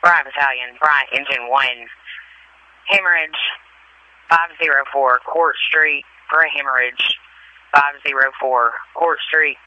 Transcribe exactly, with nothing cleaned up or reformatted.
Bryant Battalion, Bryant Engine one, hemorrhage five oh four Court Street for a hemorrhage, five oh four Court Street.